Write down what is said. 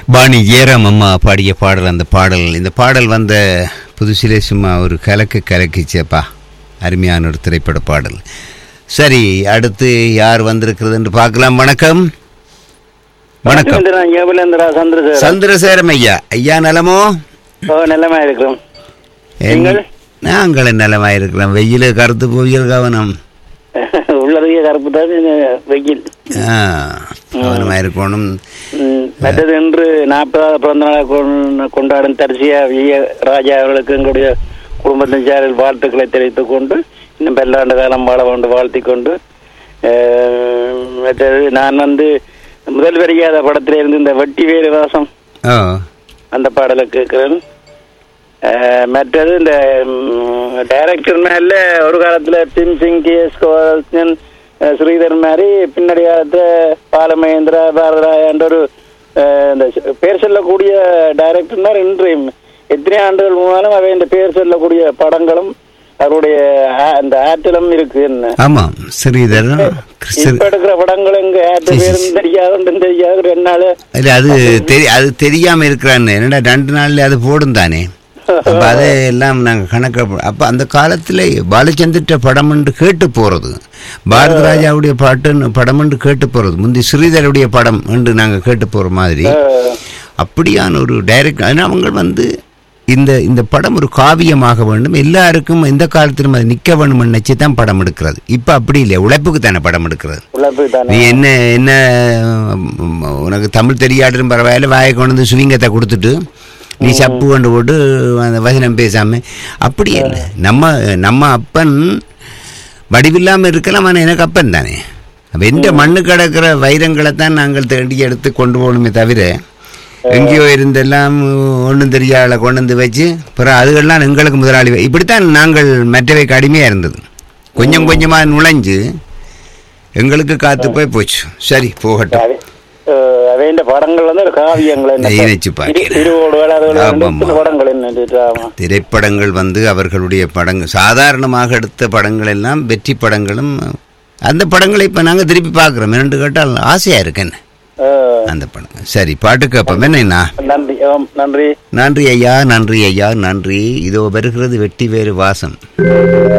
பாணி ஜெயராம் அம்மா பாடிய பாடல். அந்த பாடல், இந்த பாடல் வந்த புதுசிலே சும்மா ஒரு கலக்கிச்சப்பா. அருமையான ஒரு திரைப்பட பாடல். சரி, அடுத்து யார் வந்திருக்கிறது பார்க்கலாம். வணக்கம். வணக்கம் சந்திரசேகரம் ஐயா. ஐயா நலமோ? நலமா இருக்கிறோம். நாங்களும் நலமா இருக்கிறோம். வெயில கருத்து போவியல் கவனம் உள்ளதையே கருப்பு தான் வெயில். கவனமா இருக்கணும். மற்றது இன்று 40வது பிறந்த நாளை கொண்டாடும் தரிசியா ராஜா அவர்களுக்கு எங்களுடைய குடும்பத்தின் சாரில் வாழ்த்துக்களை தெரிவித்துக் கொண்டு இன்னும் பல்லாண்டு காலம் வாழ கொண்டு வாழ்த்தி கொண்டு, மற்றது நான் முதல் வரியாத படத்தில இருந்து இந்த வெட்டி வேறு வாசம் அந்த பாடலை கேட்கிறேன். மற்றது இந்த டைரக்டர் மேல ஒரு காலத்துல டிம் சிங், கே.எஸ். கோவர்தன், ஸ்ரீதர் மாதிரி பின்னாடி காலத்துல பாலமகேந்திரா, பாரதராஜா என்ற ஒரு இந்த பேர் சொல்லக்கூடிய டைரக்டர்னா இன்றையும் எத்தனை ஆண்டுகள் மூலம் அவை இந்த பேர் சொல்லக்கூடிய படங்களும் அவருடைய அந்த ஆற்றலும் இருக்கு. என்ன ஆமா, ஸ்ரீதர் இப்ப எடுக்கிற படங்கள் எங்க ஆற்ற பேரும் தெரியாது, ஒன்றும் தெரியாது. 2 நாள் அது தெரியாம இருக்கிறான்னு என்னடா 2 நாள்ல அது போடும் தானே. அப்ப அதையெல்லாம் நாங்கள் கணக்கு. அப்போ அந்த காலத்தில் பாலச்சந்திர படம் என்று கேட்டு போகிறது, பாரதராஜாவுடைய படம் என்று கேட்டு போகிறது, முந்தி ஸ்ரீதருடைய படம் என்று நாங்கள் கேட்டு போகிற மாதிரி அப்படியான ஒரு டைரக்ட். அவங்க இந்த படம் ஒரு காவியமாக வேண்டும், எல்லாருக்கும் எந்த காலத்திலும் அது நிற்க வேண்டும் நினைச்சு தான் படம் எடுக்கிறது. இப்போ அப்படி இல்லை, உழைப்புக்கு தானே படம் எடுக்கிறது. நீ என்ன உனக்கு தமிழ் தெரியாதுன்னு பரவாயில்ல, வாயை கொண்டு வந்து சுவிங்கத்தை கொடுத்துட்டு நீ சப்பு கொண்டு போட்டு அந்த வசனம் பேசாம அப்படி இல்லை. நம்ம அப்பன் வடிவில்லாமல் இருக்கலாம், ஆனால் எனக்கு அப்பன் தானே. அப்போ எந்த மண்ணு கிடக்கிற வைரங்களை தான் நாங்கள் தேடி எடுத்து கொண்டு போகணுமே தவிர எங்கேயோ இருந்தெல்லாம் ஒன்றும் தெரியாத கொண்டு வந்து வச்சு பிறகு அதுகள்லாம் எங்களுக்கு முதலாளி. இப்படித்தான் நாங்கள் மற்றவைக்கு அடிமையாக இருந்தது. கொஞ்சம் கொஞ்சமாக நுழைஞ்சு எங்களுக்கு காத்து போச்சு. சரி, போகட்டும். திரைப்படங்கள் அவர்களுடைய படங்கள் சாதாரணமாக எடுத்த படங்கள் எல்லாம் வெற்றி படங்களும். அந்த படங்களை இப்ப நாங்க திருப்பி பாக்குறோம். என்னன்னு கேட்டால் ஆசையா இருக்கேன் அந்த படம். சரி, பாட்டு கேட்போம். என்னன்னா நன்றி ஐயா, நன்றி ஐயா, நன்றி. இதோ வருகிறது வெட்டி வேறு வாசம்.